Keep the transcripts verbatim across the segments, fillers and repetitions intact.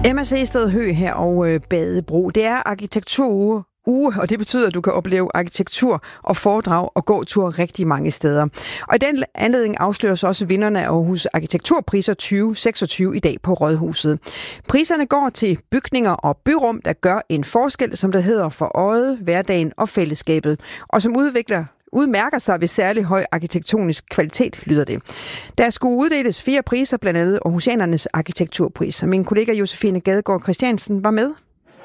M S C Sted Hø her og øh, Badebro. Det er arkitekturuge, uge, og det betyder, at du kan opleve arkitektur og foredrag og gåtur rigtig mange steder. Og i den anledning afsløres også vinderne af Aarhus Arkitekturpriser tyve seksogtyve i dag på Rådhuset. Priserne går til bygninger og byrum, der gør en forskel, som det hedder, for øjet, hverdagen og fællesskabet, og som udvikler udmærker sig ved særlig høj arkitektonisk kvalitet, lyder det. Der skulle uddeles fire priser, blandt andet Aarhusianernes Arkitekturpris. Min kollega Josefine Gadegaard Christiansen var med.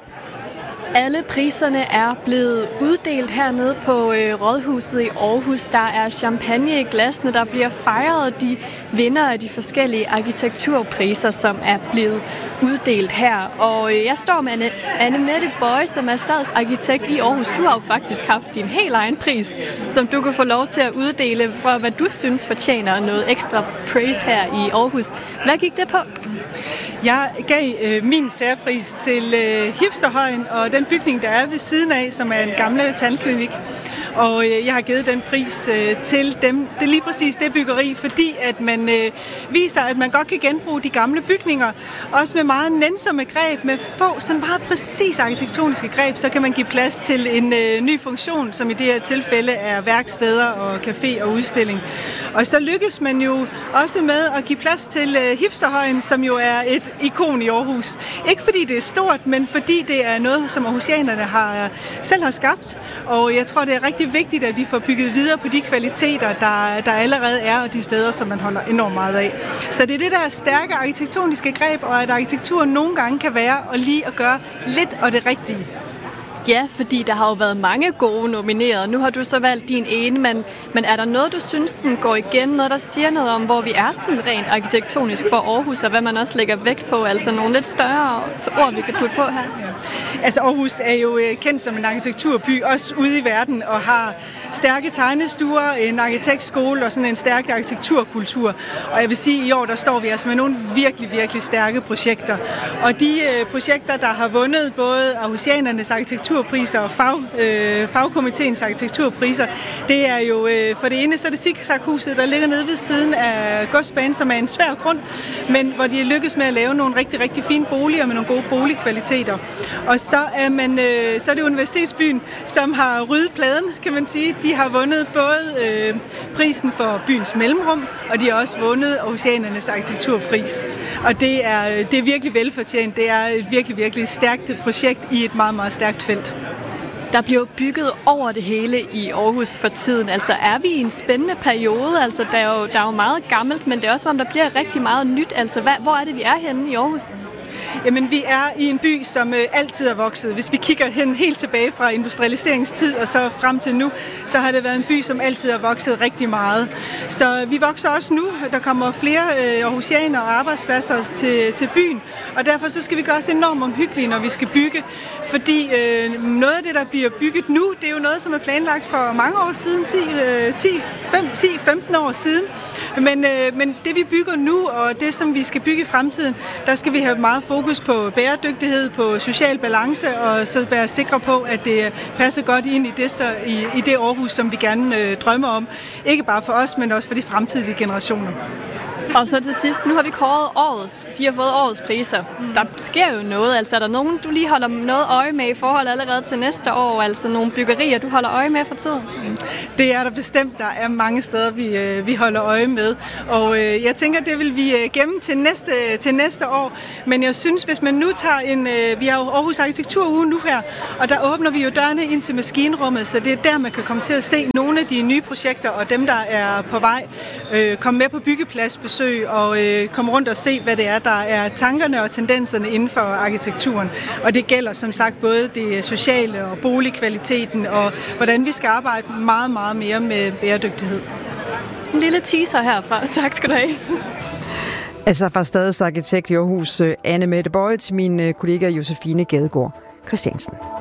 Alle priserne er blevet uddelt hernede på øh, Rådhuset i Aarhus. Der er champagne i glasene, der bliver fejret de vinder af de forskellige arkitekturpriser, som er blevet uddelt her. Og øh, jeg står med Anne, Anne-Mette Boye, som er stadsarkitekt i Aarhus. Du har jo faktisk haft din helt egen pris, som du kan få lov til at uddele for, hvad du synes fortjener noget ekstra praise her i Aarhus. Hvad gik det på? Jeg gav øh, min særpris til øh, Hipsterhøjen og den bygning, der er ved siden af, som er en gamle tandklinik. Og øh, jeg har givet den pris øh, til dem. Det er lige præcis det byggeri, fordi at man øh, viser, at man godt kan genbruge de gamle bygninger. Også med meget nænsomme greb, med få sådan meget præcis arkitektoniske greb, så kan man give plads til en øh, ny funktion, som i det her tilfælde er værksteder og café og udstilling. Og så lykkes man jo også med at give plads til øh, Hipsterhøjen, som jo er et ikon i Aarhus. Ikke fordi det er stort, men fordi det er noget, som aarhusianerne har, selv har skabt. Og jeg tror, det er rigtig vigtigt, at vi får bygget videre på de kvaliteter, der, der allerede er, og de steder, som man holder enormt meget af. Så det er det der stærke arkitektoniske greb, og at arkitekturen nogle gange kan være og lige at gøre lidt af det rigtige. Ja, fordi der har jo været mange gode nomineret. Nu har du så valgt din ene, men, men er der noget, du synes, som går igen? Noget, der siger noget om, hvor vi er sådan rent arkitektonisk for Aarhus, og hvad man også lægger vægt på? Altså nogle lidt større ord, vi kan putte på her. Ja. Altså Aarhus er jo kendt som en arkitekturby, også ude i verden, og har stærke tegnestuer, en arkitektskole og sådan en stærk arkitekturkultur. Og jeg vil sige, at i år der står vi altså med nogle virkelig, virkelig stærke projekter. Og de øh, projekter, der har vundet både Aarhusianernes arkitektur priser og fag, øh, fagkomiteens arkitekturpriser. Det er jo øh, for det ene, så er det Zigzaghuset, der ligger nede ved siden af Godsbanen, som er en svær grund, men hvor de er lykkes med at lave nogle rigtig, rigtig fine boliger med nogle gode boligkvaliteter. Og så er, man, øh, så er det Universitetsbyen, som har ryddet pladen, kan man sige. De har vundet både øh, prisen for byens mellemrum, og de har også vundet Aarhusianernes arkitekturpris. Og det er, det er virkelig velfortjent. Det er et virkelig, virkelig stærkt projekt i et meget, meget stærkt felt. Der bliver bygget over det hele i Aarhus for tiden. Altså er vi i en spændende periode? Altså der er jo, der er jo meget gammelt, men det er også om der bliver rigtig meget nyt. Altså hvad, hvor er det, vi er henne i Aarhus? Jamen, vi er i en by, som øh, altid er vokset. Hvis vi kigger hen helt tilbage fra industrialiseringstid og så frem til nu, så har det været en by, som altid har vokset rigtig meget. Så vi vokser også nu. Der kommer flere øh, aarhusianer og arbejdspladser til, til byen, og derfor så skal vi gøre os enormt omhyggelige, når vi skal bygge. Fordi øh, noget af det, der bliver bygget nu, det er jo noget, som er planlagt for mange år siden, ti, femten år siden. Men, øh, men det, vi bygger nu, og det, som vi skal bygge i fremtiden, der skal vi have meget fokus på bæredygtighed, på social balance, og så være sikre på, at det passer godt ind i det, så, i, i det Aarhus, som vi gerne øh, drømmer om. Ikke bare for os, men også for de fremtidige generationer. Og så til sidst, nu har vi kåret årets. De har fået årets priser. Der sker jo noget. Altså er der nogen, du lige holder noget øje med i forhold allerede til næste år? Altså nogle byggerier, du holder øje med for tiden? Det er der bestemt. Der er mange steder, vi, vi holder øje med. Og øh, jeg tænker, det vil vi gemme til næste, til næste år. Men jeg synes, hvis man nu tager en... Øh, vi har jo Aarhus Arkitekturuge nu her, og der åbner vi jo dørene ind til maskinrummet, så det er der, man kan komme til at se nogle af de nye projekter, og dem, der er på vej, øh, komme med på byggepladsbesøg og øh, komme rundt og se, hvad det er, der er tankerne og tendenserne inden for arkitekturen. Og det gælder som sagt både det sociale og boligkvaliteten, og hvordan vi skal arbejde meget, meget mere med bæredygtighed. En lille teaser herfra. Tak skal du have. Altså fra stadsarkitekt i Aarhus, Anne-Mette Boye, til min kollega Josefine Gadegaard Christiansen.